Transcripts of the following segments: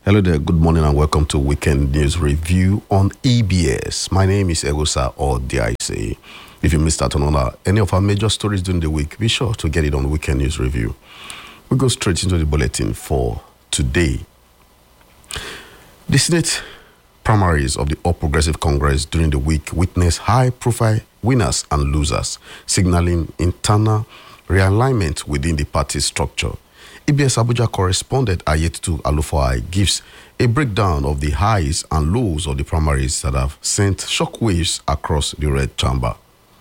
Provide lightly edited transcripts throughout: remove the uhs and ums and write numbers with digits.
Hello there, good morning and welcome to Weekend News Review on EBS. My name is Egosa or DIC. If you missed out on any of our major stories during the week, be sure to get it on Weekend News Review. We go straight into the bulletin for today. The Senate primaries of the All Progressive Congress during the week witnessed high-profile winners and losers, signaling internal realignment within the party structure. EBS Abuja correspondent Ayetutu Alufai gives a breakdown of the highs and lows of the primaries that have sent shockwaves across the Red Chamber.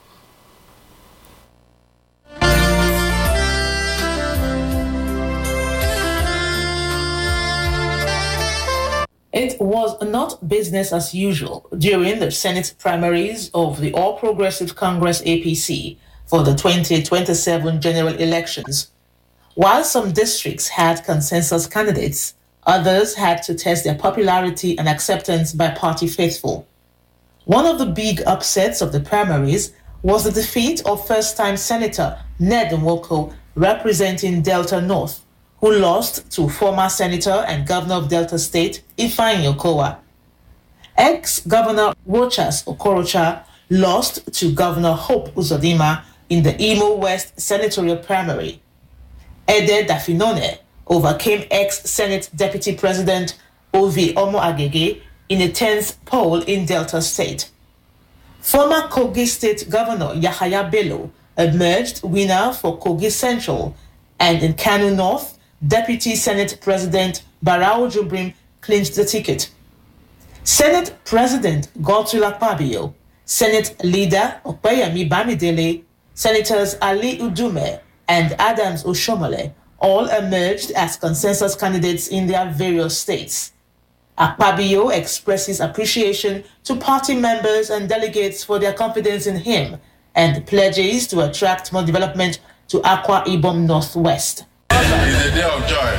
It was not business as usual during the Senate primaries of the All Progressive Congress APC for the 2027 general elections. While some districts had consensus candidates, others had to test their popularity and acceptance by party faithful. One of the big upsets of the primaries was the defeat of first-time Senator Ned Nwoko representing Delta North, who lost to former Senator and Governor of Delta State, Ifeanyi Okowa. Ex-Governor Rochas Okorocha lost to Governor Hope Uzodinma in the Imo West senatorial primary. Ede Dafinone overcame ex-Senate Deputy President Ovi Omo Agege in a 10th poll in Delta State. Former Kogi State Governor Yahaya Bello emerged winner for Kogi Central, and in Kano North, Deputy Senate President Barau Jubrim clinched the ticket. Senate President Godswill Akpabio, Senate Leader Opeyemi Bamidele, Senators Ali Udume and Adams Oshomole all emerged as consensus candidates in their various states. Akpabio expresses appreciation to party members and delegates for their confidence in him and pledges to attract more development to Akwa Ibom Northwest. It's a day of joy.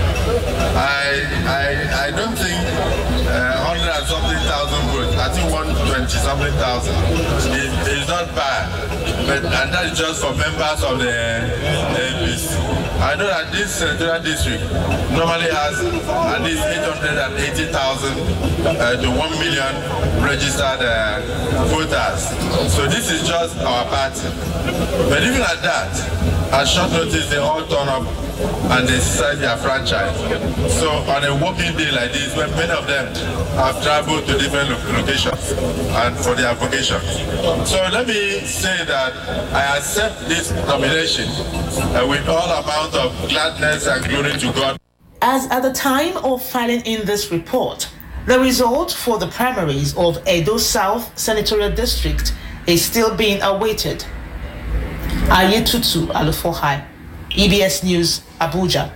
I don't think 100 and something thousand votes. I think 120 something thousand. It's not bad. And that is just for members of the APC. I know that this senatorial district normally has at least 880,000 to 1 million registered voters. So this is just our party. But even at that, at short notice, they all turn up and they decide their franchise. So on a working day like this, when many of them have traveled to different locations and for their vocations. So let me say that I accept this nomination with all amount of gladness and glory to God. As at the time of filing in this report, the result for the primaries of Edo South Senatorial District is still being awaited. Ayetutu Alufai, EBS News, Abuja.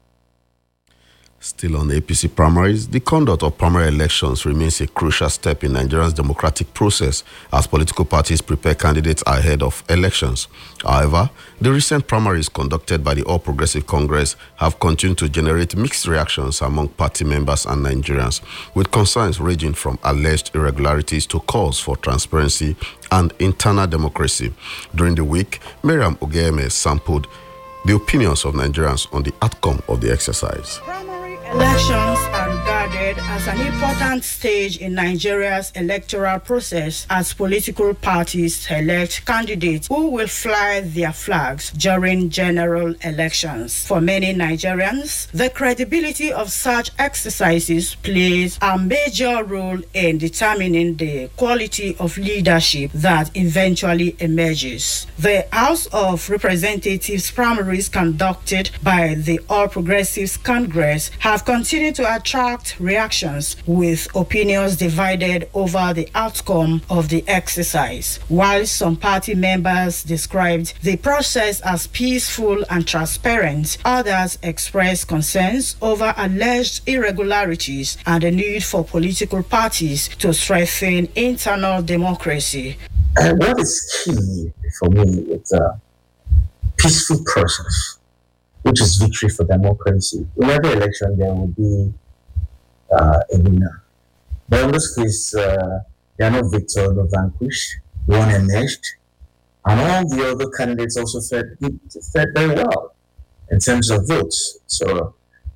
Still on the APC primaries, the conduct of primary elections remains a crucial step in Nigeria's democratic process as political parties prepare candidates ahead of elections. However, the recent primaries conducted by the All Progressive Congress have continued to generate mixed reactions among party members and Nigerians, with concerns ranging from alleged irregularities to calls for transparency and internal democracy. During the week, Miriam Ogeme sampled the opinions of Nigerians on the outcome of the exercise. Elections are regarded as an important stage in Nigeria's electoral process as political parties select candidates who will fly their flags during general elections. For many Nigerians, the credibility of such exercises plays a major role in determining the quality of leadership that eventually emerges. The House of Representatives primaries conducted by the All Progressives Congress have continued to attract reactions with opinions divided over the outcome of the exercise. While some party members described the process as peaceful and transparent, others expressed concerns over alleged irregularities and the need for political parties to strengthen internal democracy. What is key for me is a peaceful process, which is victory for democracy. In every election, there will be a winner. But in this case, there are no victor, no vanquished. One emerged. And all the other candidates also fared very well in terms of votes. So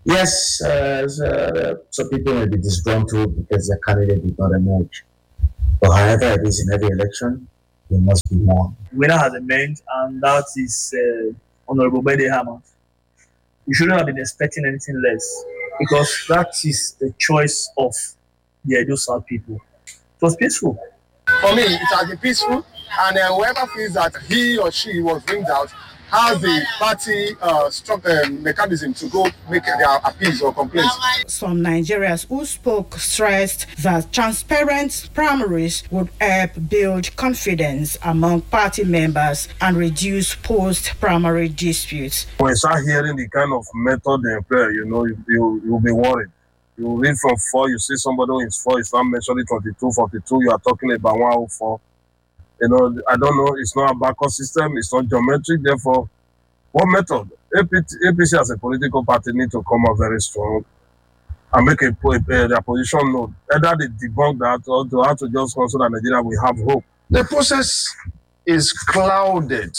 Yes, some people may be disgruntled because their candidate did not emerge. But however it is in every election, there must be more. Winner has emerged, and that is Honorable Bede Hammer. You shouldn't have been expecting anything less because that is the choice of the Edo South people. It was peaceful. For me, it has been peaceful, and whoever feels that he or she was ringed out has the party mechanism to go make their appeals or complaints. Some Nigerians who spoke stressed that transparent primaries would help build confidence among party members and reduce post-primary disputes. When you start hearing the kind of method they employ, you'll be worried. You read from 4, you see somebody who is 4, you start mentioning 22, 42, you are talking about 104. I don't know, it's not a backup system, it's not geometric, therefore, what method? APC as a political party need to come out very strong and make their position known. Either they debunk that or to have to just consider that Nigeria will have hope. The process is clouded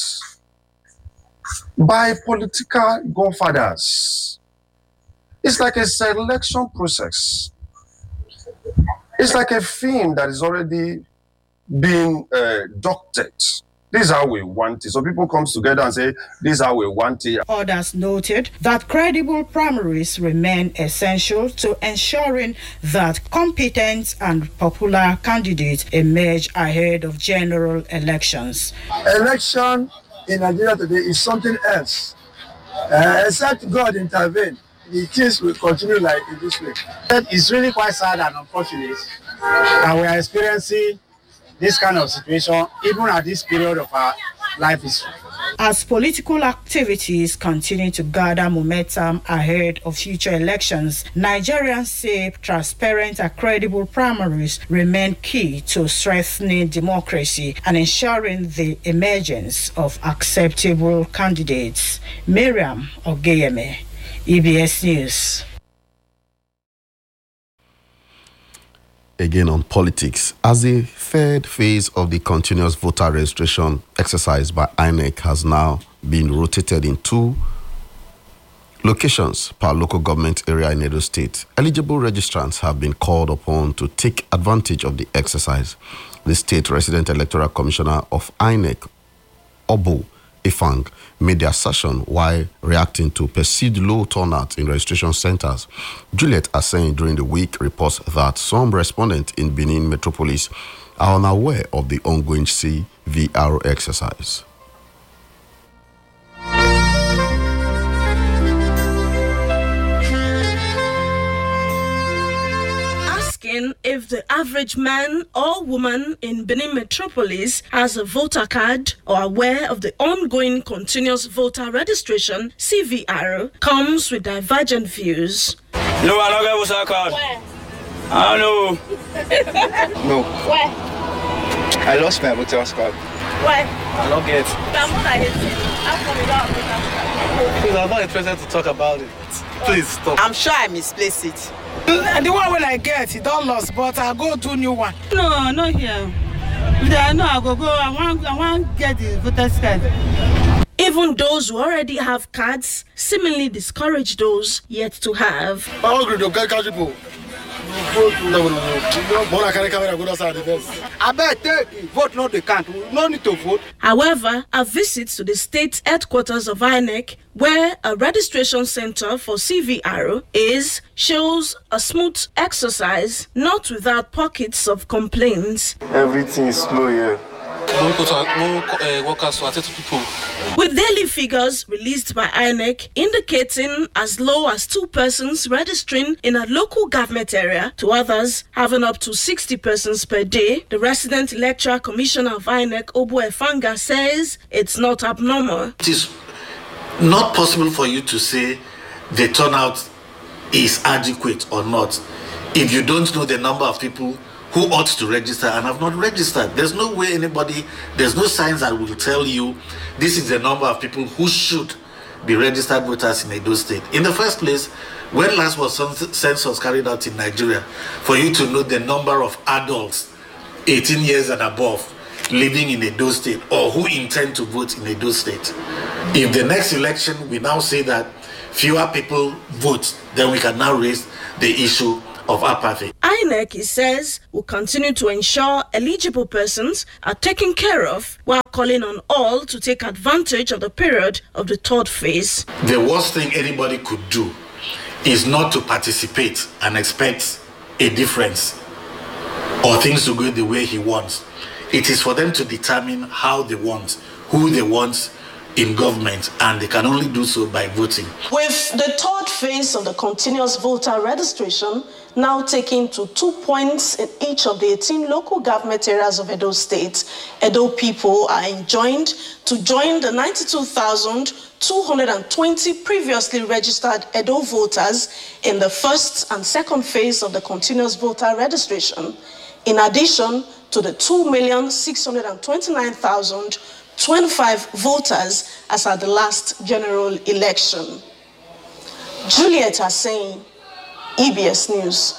by political godfathers. It's like a selection process. It's like a film that is already being doctored. This is how we want it. So people come together and say, this is how we want it. Others noted that credible primaries remain essential to ensuring that competent and popular candidates emerge ahead of general elections. Election in Nigeria today is something else. Except God intervene, the things will continue like in this way. It's really quite sad and unfortunate that we are experiencing this kind of situation, even at this period of our life history. As political activities continue to gather momentum ahead of future elections, Nigerians say transparent and credible primaries remain key to strengthening democracy and ensuring the emergence of acceptable candidates. Miriam Ogeyeme, EBS News. Again on politics, as the third phase of the continuous voter registration exercise by INEC has now been rotated in 2 locations per local government area in Edo State, eligible registrants have been called upon to take advantage of the exercise. The state resident electoral commissioner of INEC, Obu Ifang, made the assertion while reacting to perceived low turnout in registration centers. Juliet Asen during the week reports that some respondents in Benin Metropolis are unaware of the ongoing CVR exercise. If the average man or woman in Benin Metropolis has a voter card or aware of the ongoing continuous voter registration, CVR, comes with divergent views. No, I don't get a voter card. Where? I don't know. No. Where? I lost my voter card. Why? I don't get. I'm not hating. How come you don't have voter card? Because I'm not interested to talk about it. Please stop. I'm sure I misplaced it. And the one when I get, it don't lost, but I'll go do new one. No, not here. No, I go. I want get the voter's card. Even those who already have cards seemingly discourage those yet to have. Vote not the count. No need to vote. However, a visit to the state headquarters of INEC, where a registration center for CVR is, shows a smooth exercise, not without pockets of complaints. Everything is slow here. Workers to attend to people. With daily figures released by INEC indicating as low as 2 persons registering in a local government area to others having up to 60 persons per day, the resident electoral commissioner of INEC, Obu Efanga, says it's not abnormal. It is not possible for you to say the turnout is adequate or not if you don't know the number of people who ought to register and have not registered. There's no way there's no signs that will tell you this is the number of people who should be registered voters in Edo State. In the first place, when last was census carried out in Nigeria, for you to know the number of adults 18 years and above living in Edo State or who intend to vote in Edo State. If the next election we now say that fewer people vote, then we can now raise the issue of apathy. INEC, he says, will continue to ensure eligible persons are taken care of while calling on all to take advantage of the period of the third phase. The worst thing anybody could do is not to participate and expect a difference or things to go the way he wants. It is for them to determine how they want, who they want in government, and they can only do so by voting. With the third phase of the continuous voter registration now taking to 2 points in each of the 18 local government areas of Edo State, Edo people are enjoined to join the 92,220 previously registered Edo voters in the first and second phase of the continuous voter registration, in addition to the 2,629,025 voters as at the last general election. Juliet Hussein, EBS News.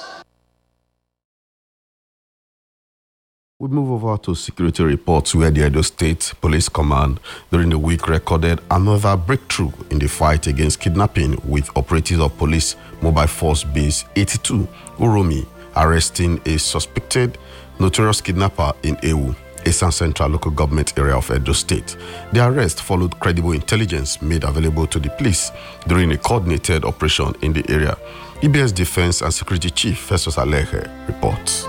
We move over to security reports where the Edo State Police Command during the week recorded another breakthrough in the fight against kidnapping with operatives of Police Mobile Force Base 82, Uromi, arresting a suspected notorious kidnapper in Ewu, Esan Central Local Government area of Edo State. The arrest followed credible intelligence made available to the police during a coordinated operation in the area. EBS Defense and Security Chief Festus Aleje reports.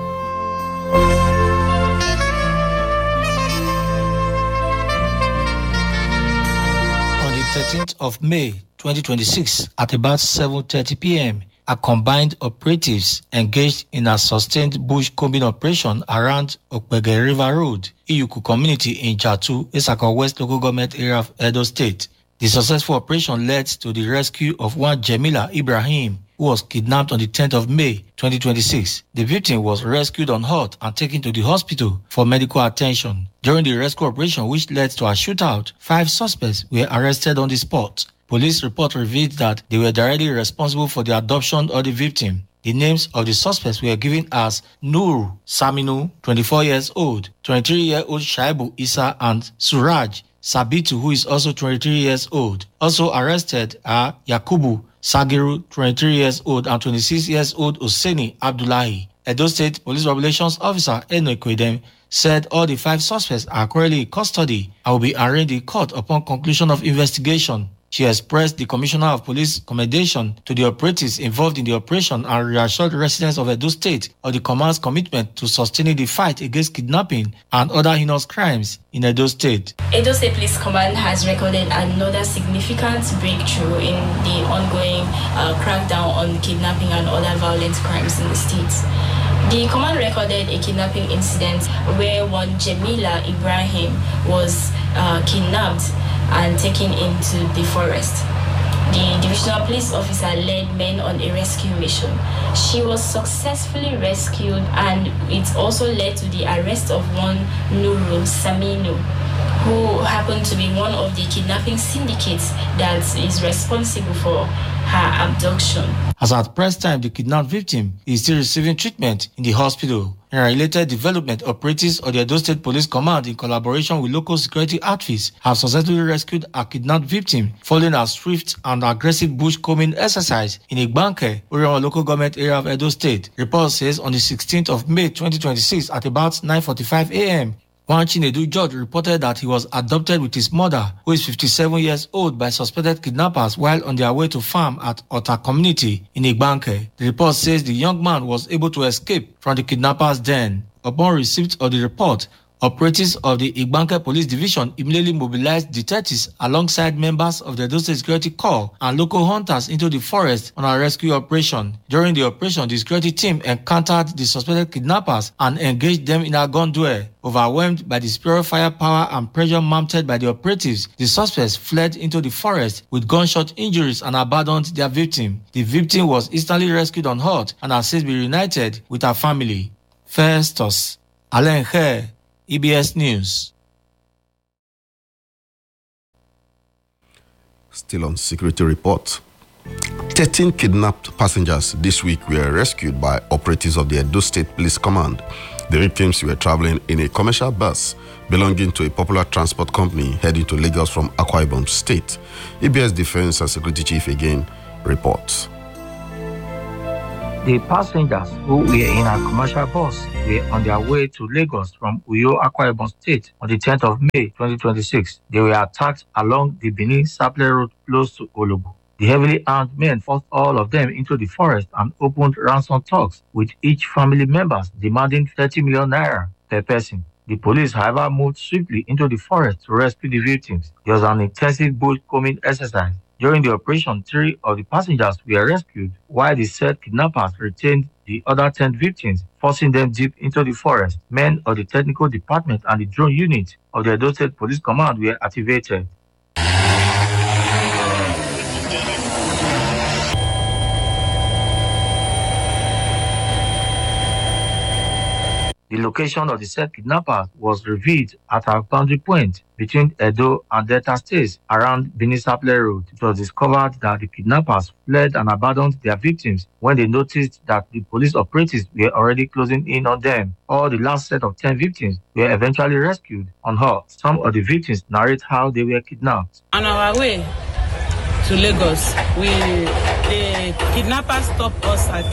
On the 13th of May 2026 at about 7:30 p.m., a combined operatives engaged in a sustained bush combing operation around Okpege River Road, Iyuku community in Jatu, Isaka West Local Government area of Edo State. The successful operation led to the rescue of one Jamila Ibrahim, who was kidnapped on the 10th of May 2026. The victim was rescued unhurt and taken to the hospital for medical attention. During the rescue operation, which led to a shootout, 5 suspects were arrested on the spot. Police report revealed that they were directly responsible for the adoption of the victim. The names of the suspects were given as Nur Saminu, 24 years old, 23-year-old Shaibu Isa, and Suraj Sabitu, who is also 23 years old. Also arrested are Yakubu Sagiru, 23 years old, and 26 years old Oseni Abdullahi. Edo State Police Relations Officer Eno Ekwedem said all the 5 suspects are currently in custody and will be arraigned in court upon conclusion of investigation. She expressed the Commissioner of Police commendation to the operatives involved in the operation and reassured residents of Edo State of the command's commitment to sustaining the fight against kidnapping and other heinous crimes in Edo State. Edo State Police Command has recorded another significant breakthrough in the ongoing crackdown on kidnapping and other violent crimes in the state. The command recorded a kidnapping incident where one Jamila Ibrahim was kidnapped and taken into the forest. The divisional police officer led men on a rescue mission. She was successfully rescued, and it also led to the arrest of one Nuru Saminu, who happened to be one of the kidnapping syndicates that is responsible for her abduction. As at press time, the kidnapped victim is still receiving treatment in the hospital. In a related development, operatives of the Edo State Police Command, in collaboration with local security outfits, have successfully rescued a kidnapped victim following a swift and aggressive bush combing exercise in Igbanke, Orion Local Government area of Edo State. Report says on the 16th of May 2026 at about 9:45 a.m., one Chinedu George reported that he was adopted with his mother, who is 57 years old, by suspected kidnappers while on their way to farm at Ota community in Igbanke. The report says the young man was able to escape from the kidnappers' den. Upon receipt of the report, operatives of the Igbanke Police Division immediately mobilized detectives alongside members of the Edo State Security Corps and local hunters into the forest on a rescue operation. During the operation, the security team encountered the suspected kidnappers and engaged them in a gun duel. Overwhelmed by the superior firepower and pressure mounted by the operatives, the suspects fled into the forest with gunshot injuries and abandoned their victim. The victim was instantly rescued unhurt and has since been reunited with her family. Festus Aleje, EBS News. Still on security report. 13 kidnapped passengers this week were rescued by operatives of the Edo State Police Command The victims were traveling in a commercial bus belonging to a popular transport company heading to Lagos from Akwa Ibom State. ABS Defense and Security Chief again reports. The passengers who were in a commercial bus were on their way to Lagos from Uyo, Akwa Ibom State on the 10th of May 2026. They were attacked along the Benin-Sapele Road close to Ologo. The heavily armed men forced all of them into the forest and opened ransom talks with each family members demanding 30 million naira per person. The police, however, moved swiftly into the forest to rescue the victims. There was an intensive bush-combing exercise. During the operation, 3 of the passengers were rescued, while the said kidnappers retained the other 10 victims, forcing them deep into the forest. Men of the technical department and the drone unit of the Edo State Police Command were activated. The location of the said kidnappers was revealed at a boundary point between Edo and Delta states around Benin-Sapele Road. It was discovered that the kidnappers fled and abandoned their victims when they noticed that the police operatives were already closing in on them. All the last set of 10 victims were eventually rescued unhurt. Some of the victims narrate how they were kidnapped. On our way to Lagos, the kidnappers stopped us at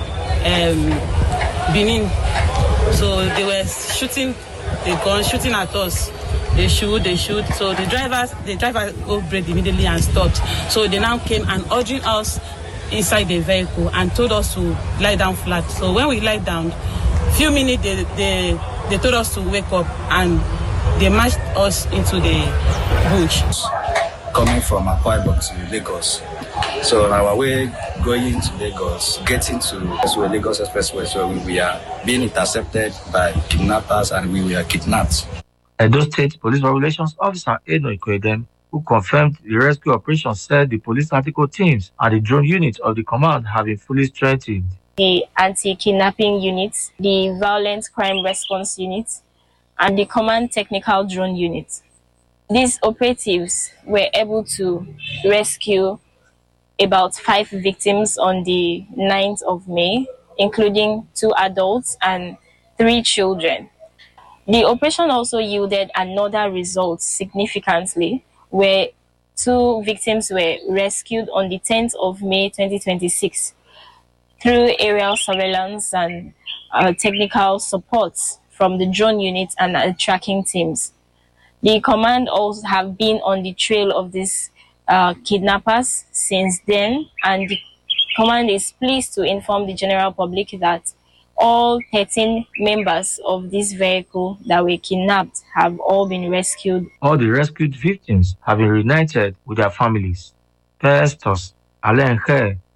the Benin. So they were shooting at us. They shoot. So the driver go brake immediately and stopped. So they now came and urging us inside the vehicle and told us to lie down flat. So when we lie down, few minutes they told us to wake up and they marched us into the bush. Coming from Akwa Ibom to Lagos. So on our way going to Lagos, getting to Lagos Expressway, so we are being intercepted by kidnappers and we were kidnapped. Edo State Police Relations Officer Eno Ikwedem, who confirmed the rescue operation, said the police tactical teams and the drone unit of the command have been fully strengthened. The anti-kidnapping unit, the violent crime response unit, and the command technical drone unit. These operatives were able to rescue about 5 victims on the 9th of May, including 2 adults and 3 children. The operation also yielded another result significantly, where 2 victims were rescued on the 10th of May 2026 through aerial surveillance and technical support from the drone unit and tracking teams. The command also have been on the trail of these kidnappers since then, and the command is pleased to inform the general public that all 13 members of this vehicle that were kidnapped have all been rescued. All the rescued victims have been reunited with their families. Festus Alenche,